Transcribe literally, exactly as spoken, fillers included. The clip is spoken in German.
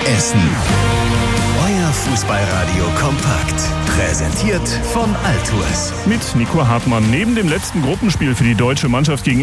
Essen. Euer Fußballradio kompakt. Präsentiert von Altours. Mit Nico Hartmann. Neben dem letzten Gruppenspiel für die deutsche Mannschaft gegen